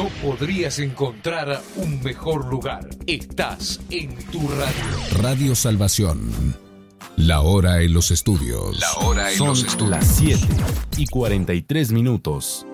No podrías encontrar un mejor lugar. Estás en tu radio. Radio Salvación. La hora en los estudios. Son las 7:43.